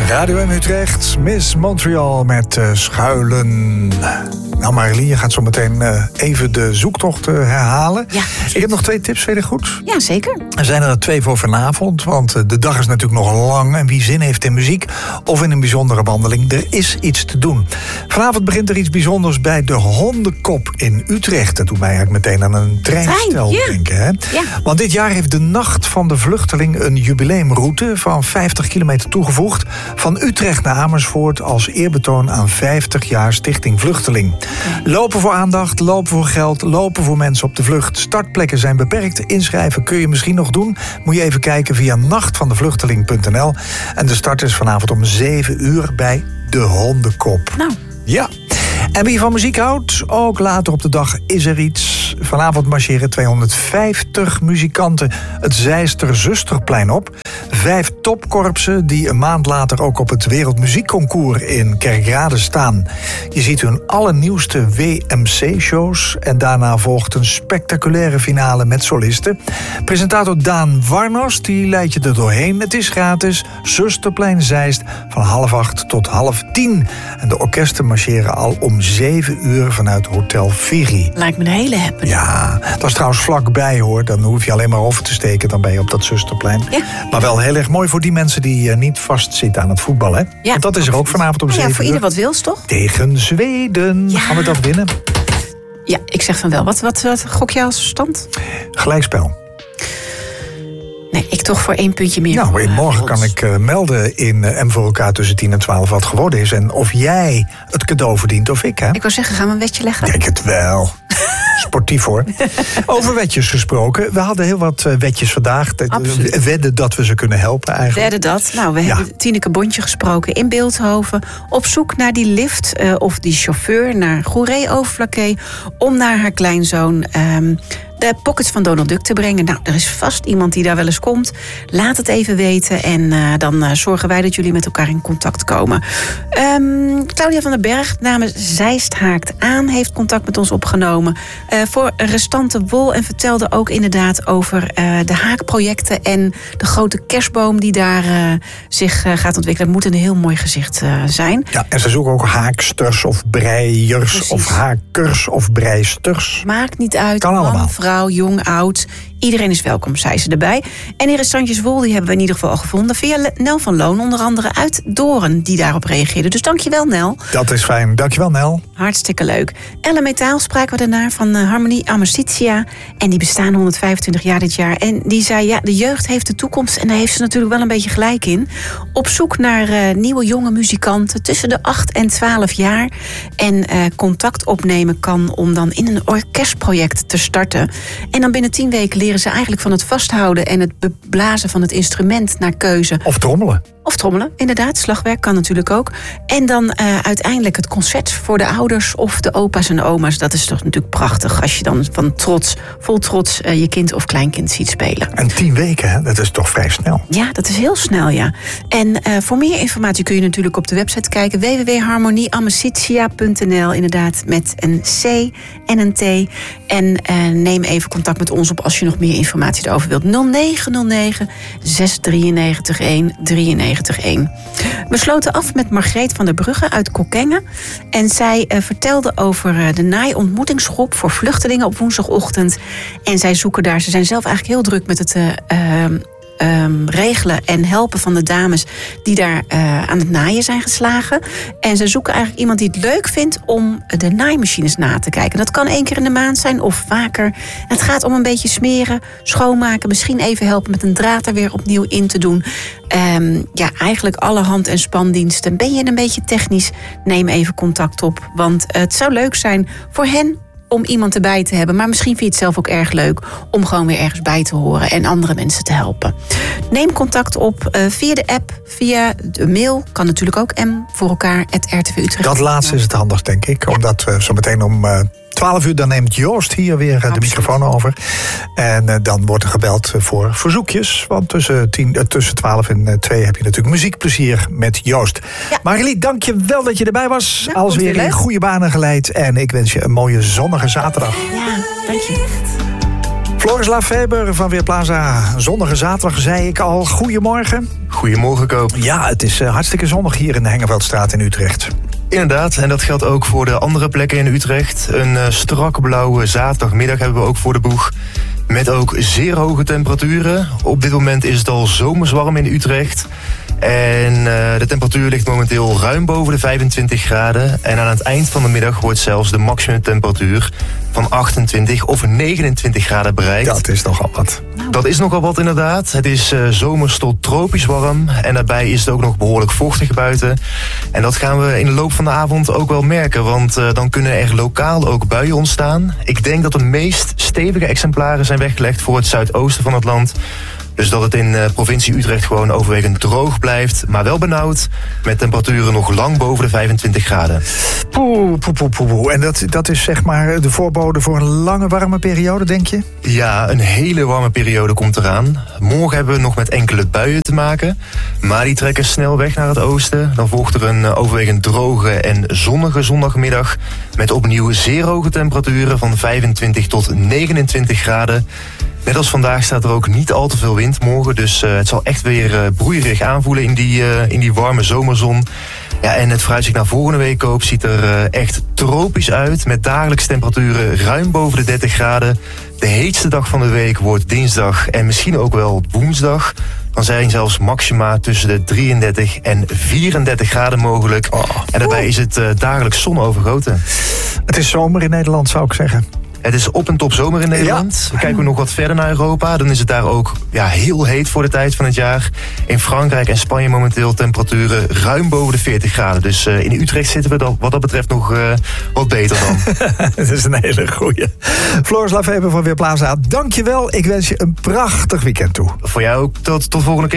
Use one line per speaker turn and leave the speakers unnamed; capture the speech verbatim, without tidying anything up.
Radio M Utrecht, Miss Montreal met uh, Schuilen. Nou Marilien, je gaat zo meteen uh, even de zoektocht uh, herhalen.
Ja,
ik heb nog twee tips, vind je goed?
Ja, zeker.
Er zijn er twee voor vanavond, want uh, de dag is natuurlijk nog lang. En wie zin heeft in muziek of in een bijzondere wandeling, er is iets te doen. Vanavond begint er iets bijzonders bij de Hondenkop in Utrecht. Dat doet mij eigenlijk meteen aan een treinstel
Trein, ja.
denken. Hè?
Ja.
Want dit jaar heeft de Nacht van de Vluchteling een jubileumroute van vijftig kilometer toegevoegd. Van Utrecht naar Amersfoort als eerbetoon aan vijftig jaar Stichting Vluchteling. Okay. Lopen voor aandacht, lopen voor geld, lopen voor mensen op de vlucht. Startplekken zijn beperkt. Inschrijven kun je misschien nog doen. Moet je even kijken via nacht van de vluchteling punt n l. En de start is vanavond om zeven uur bij de Hondenkop.
Nou.
Ja. En wie van muziek houdt, ook later op de dag is er iets. Vanavond marcheren tweehonderdvijftig muzikanten het Zeister Zusterplein op. Vijf topkorpsen die een maand later ook op het Wereldmuziekconcours in Kerkrade staan. Je ziet hun allernieuwste W M C-shows. En daarna volgt een spectaculaire finale met solisten. Presentator Daan Warnos, die leidt je er doorheen. Het is gratis. Zusterplein Zeist van half acht tot half tien. En de orkesten marcheren al om zeven uur vanuit Hotel Viri.
Lijkt me een hele happening.
Ja, dat is trouwens vlakbij hoor. Dan hoef je alleen maar over te steken, dan ben je op dat Zusterplein.
Ja.
Maar wel heel erg mooi voor die mensen die uh, niet vastzitten aan het voetbal, hè?
Ja,
want dat is er ook vanavond om
nou
zeven
ja, voor
uur.
ieder wat wils, toch?
Tegen Zweden.
Ja.
Gaan we dat winnen?
Ja, ik zeg van wel. Wat, wat, wat gok je als stand?
Gelijkspel.
Nee, ik toch voor één puntje meer.
Nou,
voor,
morgen
uh,
kan ik uh, melden in uh, M voor elkaar tussen tien en twaalf wat geworden is. En of jij het cadeau verdient of ik, hè?
Ik wou zeggen, gaan we een wetje leggen?
Denk het wel. Sportief hoor. Over wetjes gesproken. We hadden heel wat uh, wetjes vandaag.
Absoluut.
Wedden dat we ze kunnen helpen eigenlijk.
Wedden dat. Nou, we
Ja.
hebben Tineke Bontje gesproken in Beeldhoven. Op zoek naar die lift uh, of die chauffeur naar Goeree-Overflakkee. Om naar haar kleinzoon um, de pockets van Donald Duck te brengen. Nou, er is vast iemand die daar wel eens komt. Laat het even weten en uh, dan uh, zorgen wij dat jullie met elkaar in contact komen. Um, Claudia van den Berg namens Zeist Haakt Aan heeft contact met ons opgenomen uh, voor Restante Wol en vertelde ook inderdaad over uh, de haakprojecten en de grote kerstboom die daar uh, zich uh, gaat ontwikkelen. Het moet een heel mooi gezicht uh, zijn.
Ja, en ze zoeken ook haaksters of breiers.
Precies.
Of hakers of breisters.
Maakt niet uit.
Kan allemaal.
Man, vrouw, jong, oud. Iedereen is welkom, zei ze erbij. En die restantjes wol die hebben we in ieder geval al gevonden via Nel van Loon, onder andere uit Doorn, die daarop reageerde. Dus dankjewel, Nel.
Dat is fijn. Dankjewel, Nel.
Hartstikke leuk. Elle Metaal spraken we daarna van uh, Harmonie Amicitia. En die bestaan honderdvijfentwintig jaar dit jaar. En die zei, ja, de jeugd heeft de toekomst. En daar heeft ze natuurlijk wel een beetje gelijk in. Op zoek naar uh, nieuwe jonge muzikanten tussen de acht en twaalf jaar. En uh, contact opnemen kan om dan in een orkestproject te starten. En dan binnen tien weken leren ze eigenlijk van het vasthouden en het beblazen van het instrument naar keuze.
Of trommelen.
Of trommelen, inderdaad. Slagwerk kan natuurlijk ook. En dan uh, uiteindelijk het concert voor de ouders of de opa's en oma's. Dat is toch natuurlijk prachtig als je dan van trots, vol trots uh, je kind of kleinkind ziet spelen.
En tien weken, hè? Dat is toch vrij snel.
Ja, dat is heel snel, ja. En uh, voor meer informatie kun je natuurlijk op de website kijken. w w w punt harmonie amicitia punt n l, inderdaad, met een C en een T. En uh, neem even contact met ons op als je nog meer informatie erover wilt. nul negen nul negen zes drie negen een drie negen een. We sloten af met Margreet van der Brugge uit Kockengen. En zij uh, vertelde over uh, de naai-ontmoetingsgroep voor vluchtelingen op woensdagochtend. En zij zoeken daar, ze zijn zelf eigenlijk heel druk met het Uh, uh, Um, regelen en helpen van de dames die daar uh, aan het naaien zijn geslagen. En ze zoeken eigenlijk iemand die het leuk vindt om de naaimachines na te kijken. Dat kan één keer in de maand zijn of vaker. Het gaat om een beetje smeren, schoonmaken, misschien even helpen met een draad er weer opnieuw in te doen. Um, ja, eigenlijk alle hand- en spandiensten. Ben je een beetje technisch? Neem even contact op, want het zou leuk zijn voor hen om iemand erbij te hebben. Maar misschien vind je het zelf ook erg leuk om gewoon weer ergens bij te horen en andere mensen te helpen. Neem contact op uh, via de app, via de mail. Kan natuurlijk ook m voor elkaar at r t v utrecht.
Dat laatste is het handig, denk ik. Ja. Omdat we zo meteen om uh, twaalf uur, dan neemt Joost hier weer uh, de microfoon over. En uh, dan wordt er gebeld voor verzoekjes. Want tussen, tien, uh, tussen twaalf en uh, twee heb je natuurlijk muziekplezier met Joost. Ja. Marilie, dank je wel dat je erbij was. Ja, alles weer in goede banen geleid. En ik wens je een mooie zonnige zaterdag.
Ja, dank je.
Floris Lafeber van Weerplaza. Zonnige zaterdag zei ik al. Goedemorgen.
Goedemorgen, Koop.
Ja, het is uh, hartstikke zonnig hier in de Hengeveldstraat in Utrecht.
Inderdaad, en dat geldt ook voor de andere plekken in Utrecht. Een uh, strakke blauwe zaterdagmiddag hebben we ook voor de boeg. Met ook zeer hoge temperaturen. Op dit moment is het al zomers warm in Utrecht. En uh, de temperatuur ligt momenteel ruim boven de vijfentwintig graden. En aan het eind van de middag wordt zelfs de maximumtemperatuur van achtentwintig of negenentwintig graden bereikt.
Dat is nogal wat.
Dat is nogal wat inderdaad. Het is uh, zomers tot tropisch warm. En daarbij is het ook nog behoorlijk vochtig buiten. En dat gaan we in de loop van de avond ook wel merken. Want uh, dan kunnen er lokaal ook buien ontstaan. Ik denk dat de meest stevige exemplaren zijn weggelegd voor het zuidoosten van het land. Dus dat het in uh, provincie Utrecht gewoon overwegend droog blijft. Maar wel benauwd. Met temperaturen nog lang boven de vijfentwintig graden.
Poeh, poeh, poeh, poeh. En dat, dat is zeg maar de voorbode voor een lange warme periode, denk je?
Ja, een hele warme periode komt eraan. Morgen hebben we nog met enkele buien te maken. Maar die trekken snel weg naar het oosten. Dan volgt er een overwegend droge en zonnige zondagmiddag. Met opnieuw zeer hoge temperaturen van vijfentwintig tot negenentwintig graden. Net als vandaag staat er ook niet al te veel wind morgen. Dus uh, het zal echt weer uh, broeierig aanvoelen in die, uh, in die warme zomerzon. Ja, en het vooruitzicht naar volgende week, Koop, ziet er uh, echt tropisch uit. Met dagelijks temperaturen ruim boven de dertig graden. De heetste dag van de week wordt dinsdag en misschien ook wel woensdag. Dan zijn zelfs maxima tussen de drieëndertig en vierendertig graden mogelijk. Oh. En daarbij is het uh, dagelijks zonovergoten.
Het is zomer in Nederland, zou ik zeggen.
Het is op en top zomer in Nederland. Ja. Kijken we nog wat verder naar Europa, dan is het daar ook ja, heel heet voor de tijd van het jaar. In Frankrijk en Spanje momenteel temperaturen ruim boven de veertig graden. Dus uh, in Utrecht zitten we dan, wat dat betreft nog uh, wat beter dan.
Dat is een hele goeie. Floris Lafeber van Weerplaza, dankjewel. Ik wens je een prachtig weekend toe.
Voor jou ook. Tot, tot volgende keer.